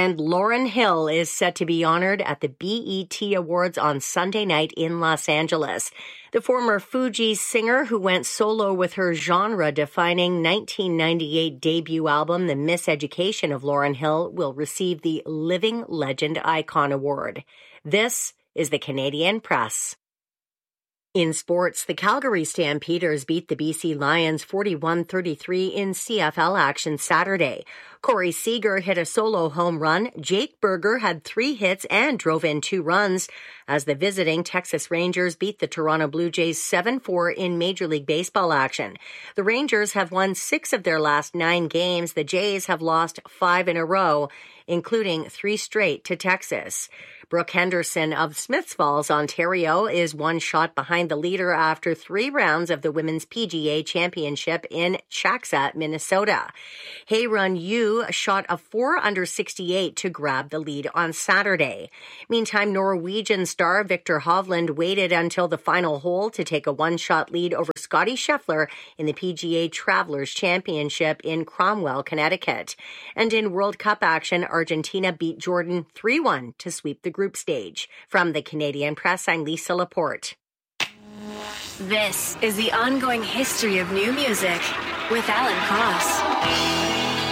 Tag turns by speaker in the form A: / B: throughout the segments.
A: And Lauryn Hill is set to be honored at the BET Awards on Sunday night in Los Angeles. The former Fugees singer who went solo with her genre-defining 1998 debut album, The Miseducation of Lauryn Hill, will receive the Living Legend Icon Award. This is the Canadian Press. In sports, the Calgary Stampeders beat the BC Lions 41-33 in CFL action Saturday. Corey Seager hit a solo home run. Jake Berger had 3 hits and drove in 2 runs as the visiting Texas Rangers beat the Toronto Blue Jays 7-4 in Major League Baseball action. The Rangers have won 6 of their last 9 games. The Jays have lost 5 in a row, including 3 straight to Texas. Brooke Henderson of Smiths Falls, Ontario, is 1 shot behind the leader after 3 rounds of the Women's PGA Championship in Shaksa, Minnesota. Hae-Run Yu shot a 4 under 68 to grab the lead on Saturday. Meantime, Norwegian star Victor Hovland waited until the final hole to take a 1-shot lead over Scottie Scheffler in the PGA Travelers Championship in Cromwell, Connecticut. And in World Cup action, Argentina beat Jordan 3-1 to sweep the group stage. From the Canadian Press, I'm Lisa Laporte.
B: This is the ongoing history of new music with Alan Cross.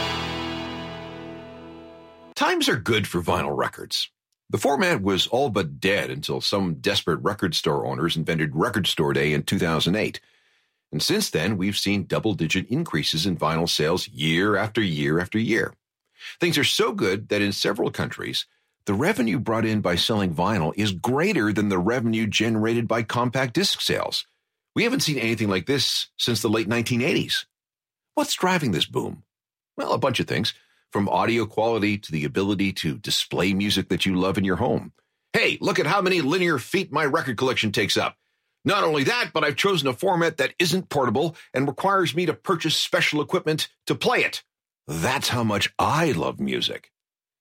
C: Times are good for vinyl records. The format was all but dead until some desperate record store owners invented Record Store Day in 2008. And since then, we've seen double-digit increases in vinyl sales year after year after year. Things are so good that in several countries, the revenue brought in by selling vinyl is greater than the revenue generated by compact disc sales. We haven't seen anything like this since the late 1980s. What's driving this boom? Well, a bunch of things, from audio quality to the ability to display music that you love in your home. Hey, look at how many linear feet my record collection takes up. Not only that, but I've chosen a format that isn't portable and requires me to purchase special equipment to play it. That's how much I love music.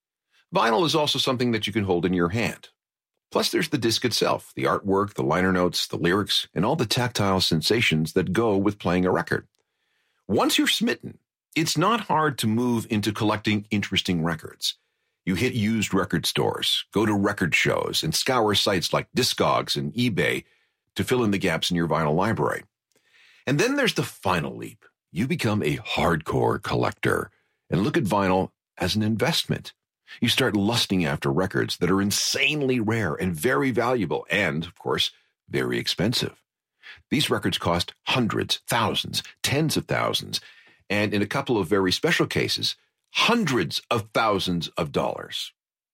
C: Vinyl is also something that you can hold in your hand. Plus, there's the disc itself, the artwork, the liner notes, the lyrics, and all the tactile sensations that go with playing a record. Once you're smitten, it's not hard to move into collecting interesting records. You hit used record stores, go to record shows, and scour sites like Discogs and eBay to fill in the gaps in your vinyl library. And then there's the final leap. You become a hardcore collector and look at vinyl as an investment. You start lusting after records that are insanely rare and very valuable and, of course, very expensive. These records cost hundreds, thousands, tens of thousands, and in a couple of very special cases, hundreds of thousands of dollars.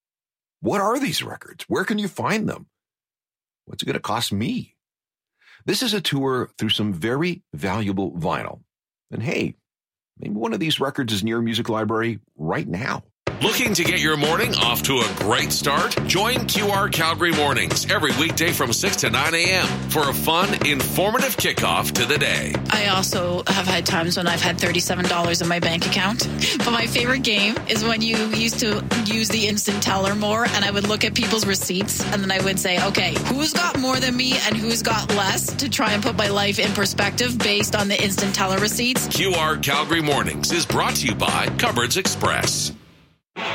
C: What are these records? Where can you find them? What's it going to cost me? This is a tour through some very valuable vinyl. And hey, maybe one of these records is in your music library right now.
D: Looking to get your morning off to a great start? Join QR Calgary Mornings every weekday from 6 to 9 a.m. for a fun, informative kickoff to the day.
E: I also have had times when I've had $37 in my bank account. But my favorite game is when you used to use the instant teller more, and I would look at people's receipts, and then I would say, okay, who's got more than me and who's got less, to try and put my life in perspective based on the instant teller receipts.
D: QR Calgary Mornings is brought to you by Cupboards Express.